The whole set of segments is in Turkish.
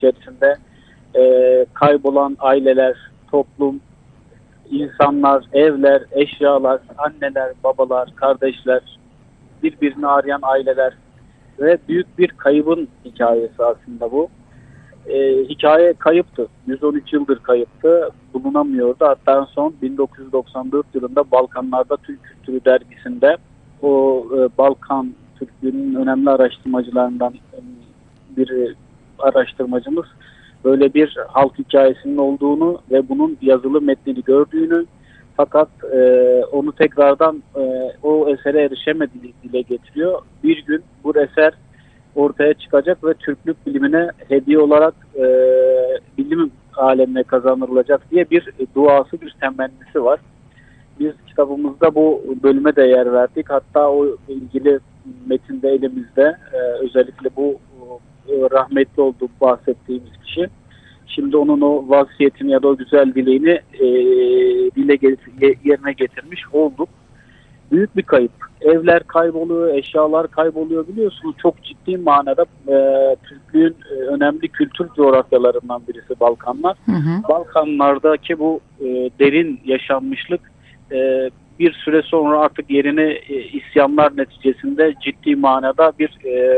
içerisinde kaybolan aileler, toplum, insanlar, evler, eşyalar, anneler, babalar, kardeşler, birbirini arayan aileler ve büyük bir kaybın hikayesi aslında bu. Hikaye kayıptı. 113 yıldır kayıptı. Bulunamıyordu. Hatta en son 1994 yılında Balkanlarda Türk Kültürü dergisinde o Balkan Türklüğünün önemli araştırmacılarından bir araştırmacımız böyle bir halk hikayesinin olduğunu ve bunun yazılı metnini gördüğünü, fakat onu tekrardan o esere erişemediğini dile getiriyor. Bir gün bu eser ortaya çıkacak ve Türklük bilimine hediye olarak bilim alemine kazanılacak diye bir duası, bir temennisi var. Biz kitabımızda bu bölüme de yer verdik. Hatta o ilgili metinde elimizde özellikle bu rahmetli olduğu bahsettiğimiz kişi şimdi onun o vasiyetini ya da o güzel dileğini yerine getirmiş olduk. Büyük bir kayıp. Evler kayboluyor, eşyalar kayboluyor, biliyorsunuz. Çok ciddi manada Türklüğün önemli kültür coğrafyalarından birisi Balkanlar. Hı hı. Balkanlardaki bu derin yaşanmışlık bir süre sonra artık yerini isyanlar neticesinde ciddi manada bir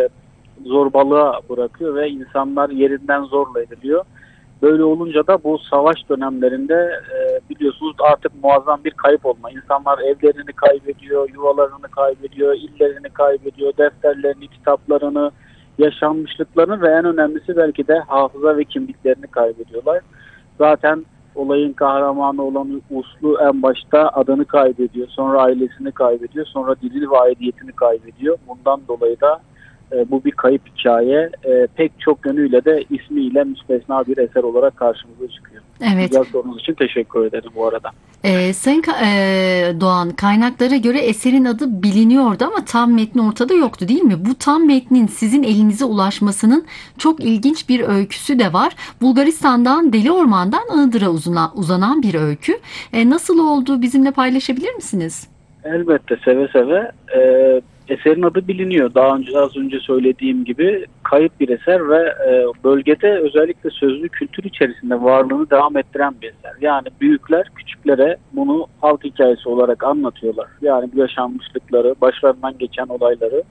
zorbalığa bırakıyor ve insanlar yerinden zorla ediliyor. Böyle olunca da bu savaş dönemlerinde biliyorsunuz artık muazzam bir kayıp olma. İnsanlar evlerini kaybediyor, yuvalarını kaybediyor, illerini kaybediyor, defterlerini, kitaplarını, yaşanmışlıklarını ve en önemlisi belki de hafıza ve kimliklerini kaybediyorlar. Zaten olayın kahramanı olan Uslu en başta adını kaybediyor, sonra ailesini kaybediyor, sonra dilini ve aidiyetini kaybediyor. Bundan dolayı da bu bir kayıp hikaye. Pek çok yönüyle de ismiyle müstesna bir eser olarak karşımıza çıkıyor. Evet. Güzel sorunuz için teşekkür ederim bu arada. Sayın Doğan, kaynaklara göre eserin adı biliniyordu ama tam metni ortada yoktu, değil mi? Bu tam metnin sizin elinize ulaşmasının çok ilginç bir öyküsü de var. Bulgaristan'dan Deli Orman'dan Iğdır'a uzanan bir öykü. Nasıl oldu, bizimle paylaşabilir misiniz? Elbette, seve seve. Eserin adı biliniyor. Daha önce az önce söylediğim gibi kayıp bir eser ve bölgede özellikle sözlü kültür içerisinde varlığını devam ettiren bir eser. Yani büyükler küçüklere bunu halk hikayesi olarak anlatıyorlar. Yani bu yaşanmışlıkları, başlarından geçen olayları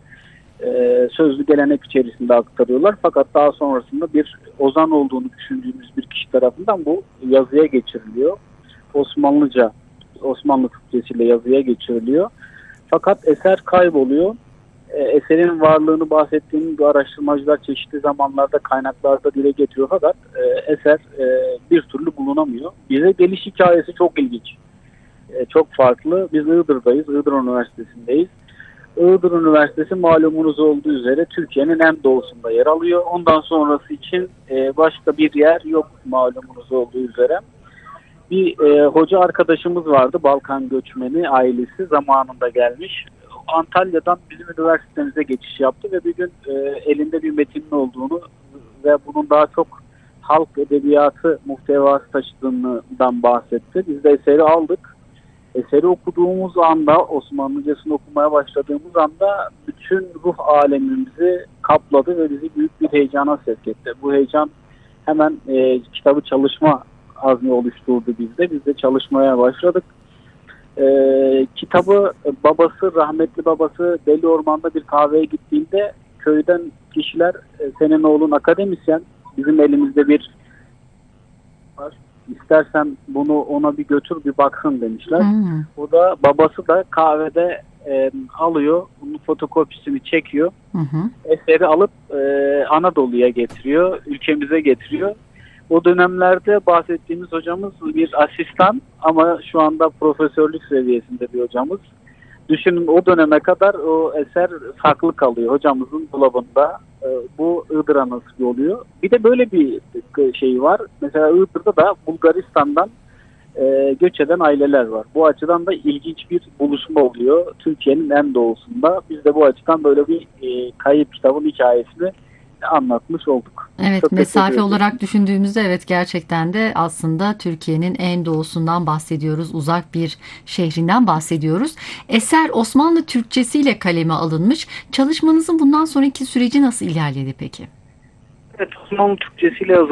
sözlü gelenek içerisinde aktarıyorlar. Fakat daha sonrasında bir ozan olduğunu düşündüğümüz bir kişi tarafından bu yazıya geçiriliyor. Osmanlıca, Osmanlı Türkçesiyle yazıya geçiriliyor. Fakat eser kayboluyor. Eserin varlığını bahsettiğim bu araştırmacılar çeşitli zamanlarda kaynaklarda dile getiriyor fakat eser bir türlü bulunamıyor. Bize geliş hikayesi çok ilginç. Çok farklı. Biz Iğdır'dayız. Iğdır Üniversitesi'ndeyiz. Iğdır Üniversitesi malumunuz olduğu üzere Türkiye'nin en doğusunda yer alıyor. Ondan sonrası için başka bir yer yok malumunuz olduğu üzere. Bir hoca arkadaşımız vardı, Balkan göçmeni, ailesi zamanında gelmiş. Antalya'dan bizim üniversitemize geçiş yaptı ve bir gün elinde bir metinin olduğunu ve bunun daha çok halk edebiyatı muhtevası taşıdığından bahsetti. Biz de eseri aldık. Eseri okuduğumuz anda, Osmanlıcasını okumaya başladığımız anda bütün ruh alemimizi kapladı ve bizi büyük bir heyecana sevk etti. Bu heyecan hemen kitabı çalışma azmi oluşturdu bizde. Biz de çalışmaya başladık. Kitabı rahmetli babası Deli Orman'da bir kahveye gittiğinde köyden kişiler senin oğlun akademisyen, bizim elimizde bir var, İstersen bunu ona bir götür bir baksın demişler. O da babası da kahvede alıyor, bunun fotokopisini çekiyor. Eseri alıp Anadolu'ya getiriyor, ülkemize getiriyor. O dönemlerde bahsettiğimiz hocamız bir asistan ama şu anda profesörlük seviyesinde bir hocamız. Düşünün, o döneme kadar o eser saklı kalıyor hocamızın dolabında. Bu Iğdır'a nasip oluyor. Bir de böyle bir şey var. Mesela Iğdır'da da Bulgaristan'dan göç eden aileler var. Bu açıdan da ilginç bir buluşma oluyor. Türkiye'nin en doğusunda. Biz de bu açıdan böyle bir kayıp kitabın hikayesini anlatmış olduk. Evet, çok mesafe olarak düşündüğümüzde evet, gerçekten de aslında Türkiye'nin en doğusundan bahsediyoruz. Uzak bir şehrinden bahsediyoruz. Eser Osmanlı Türkçesiyle kaleme alınmış. Çalışmanızın bundan sonraki süreci nasıl ilerledi peki? Evet, Osmanlı Türkçesiyle